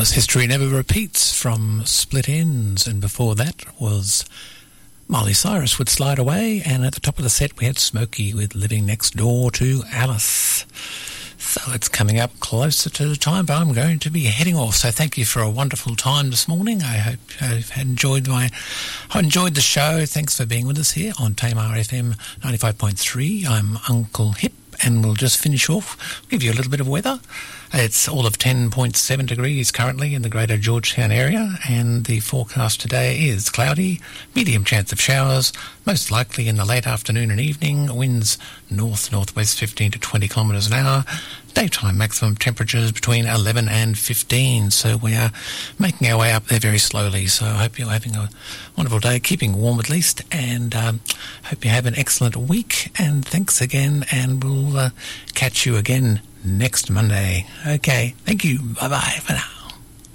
was History Never Repeats from Split Enz, and before that was Miley Cyrus with Slide Away, and at the top of the set we had Smokey with Living Next Door to Alice. So it's coming up closer to the time, but I'm going to be heading off. So thank you for a wonderful time this morning. I hope you've enjoyed the show. Thanks for being with us here on Tamar FM 95.3. I'm Uncle Hip, and we'll just finish off, give you a little bit of weather. It's all of 10.7 degrees currently in the greater Georgetown area, and the forecast today is cloudy, medium chance of showers, most likely in the late afternoon and evening, winds north-northwest 15 to 20 kilometres an hour, daytime maximum temperatures between 11 and 15, so we are making our way up there very slowly. So I hope you're having a wonderful day, keeping warm at least, and hope you have an excellent week, and thanks again, and we'll catch you again next Monday. Okay, thank you. Bye-bye for now.